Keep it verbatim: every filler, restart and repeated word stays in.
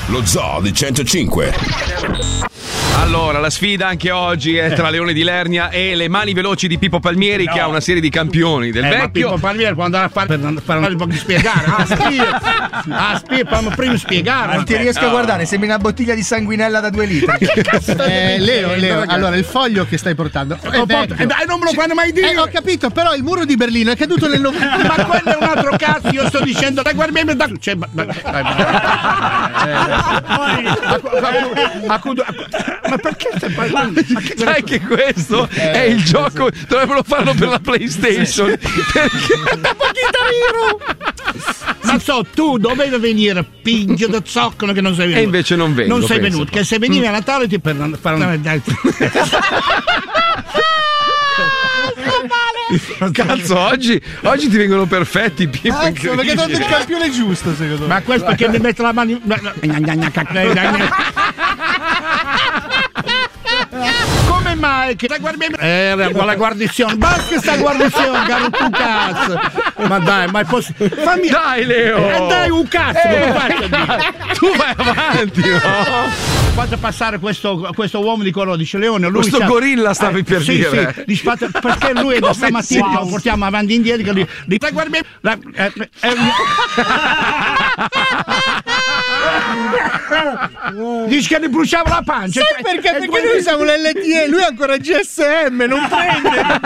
lo Zoo di centocinque. Allora, la sfida anche oggi è tra Leone di Lernia e le mani veloci di Pippo Palmieri, no. che ha una serie di campioni del eh, vecchio. Ma Pippo Palmieri quando andava a fare per fare un po' di spiegare, ah, spia, ah, spia, fammi prima spiegare. Non ti riesco no. a guardare, sembri una bottiglia di sanguinella da due litri. Ma che cazzo eh, Leo, Leo, ragazzi. Allora il foglio che stai portando è oh, eh, dai, non me lo fanno mai dire. Eh, ho capito, però il muro di Berlino è caduto nel novembre. Ma quello è un altro cazzo, io sto dicendo, dai, guardiamo da cioè, ma, ma, ma perché stai parlando? Ma che sai che questo eh, è il gioco, dovrebbero farlo per la PlayStation. Perché ma so, tu dovevi venire, pingio da zoccolo che non sei venuto. E invece non vengo. Non sei penso, venuto, che se venivi a Natale ti per fare una. Cazzo, oggi, oggi ti vengono perfetti, Pippo. Cazzo, perché hai dato il campione giusto, secondo me. Ma questo perché mi mette la mano in... Come mai che la guardiamo? Eh, la guarnizione, basta sta guarnizione, caro tu cazzo. Ma dai, ma è possibile? Fammi... Dai, Leo! Eh, dai, un cazzo, eh, come faccio? Tu vai avanti, no? Faccio passare questo, questo uomo di colore, dice Leone. Lui questo c'ha... gorilla stavi eh, per sì, dire. Sì, dice, perché lui da stamattina wow. lo portiamo avanti e indietro. Che lui, li, la guardiamo. La, eh, eh, dice che gli bruciava la pancia. Sai perché? Perché noi siamo l'L T E, lui è ancora G S M, non prende.